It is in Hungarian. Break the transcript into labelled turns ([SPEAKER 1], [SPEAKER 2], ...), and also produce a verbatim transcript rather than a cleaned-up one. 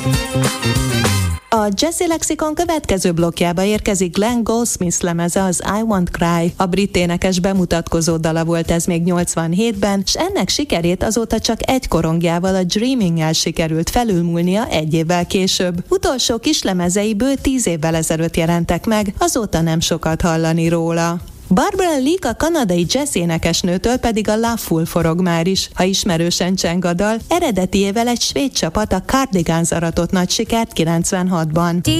[SPEAKER 1] A Jazzy Lexikon következő blokkjába érkezik Glenn Goldsmith lemeze, az I Won't Cry. A brit énekes bemutatkozó dala volt ez még nyolcvanhétben, s ennek sikerét azóta csak egy korongjával, a Dreaming-el sikerült felülmúlnia egy évvel később. Utolsó kislemezei bő tíz évvel ezelőtt jelentek meg, azóta nem sokat hallani róla. Barbara Leak, a kanadai jazz énekesnőtől pedig a Loveful forog már is. Ha ismerősen cseng a dal, eredetiével egy svéd csapat, a Cardigans aratott nagy sikert kilencvenhatban.